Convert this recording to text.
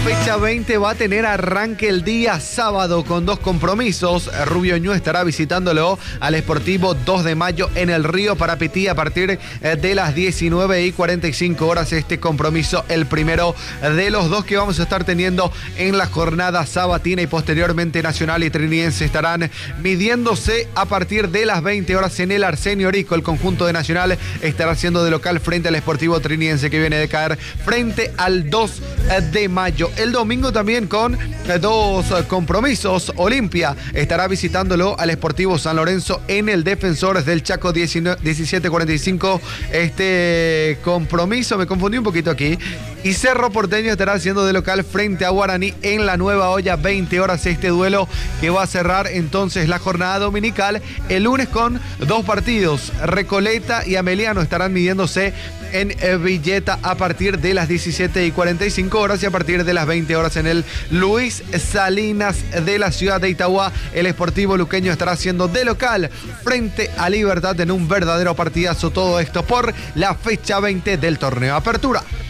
fecha 20 va a tener arranque el día sábado con dos compromisos. Rubio Ñu estará visitándolo al Sportivo 2 de Mayo en el Río Parapetí a partir de las 19:45 este compromiso, el primero de los dos que vamos a estar teniendo en la jornada sabatina, y posteriormente Nacional y Triniense estarán midiéndose a partir de las 20 horas en el Arsenio Rico. El conjunto de Nacional estará siendo de local frente al Sportivo Triniense, que viene de caer frente al 2 de Mayo. El domingo también con dos compromisos. Olimpia estará visitándolo al Sportivo San Lorenzo en el Defensores del Chaco 17:45. Este compromiso, me confundí un poquito aquí. Y Cerro Porteño estará siendo de local frente a Guaraní en la Nueva Olla, 20 horas este duelo que va a cerrar entonces la jornada dominical. El lunes con dos partidos. Recoleta y Ameliano estarán midiéndose en Villeta a partir de las 17:45 y a partir de las 20 horas en el Luis Salinas de la ciudad de Itagua. El Sportivo Luqueño estará siendo de local frente a Libertad en un verdadero partidazo. Todo esto por la fecha 20 del torneo Apertura.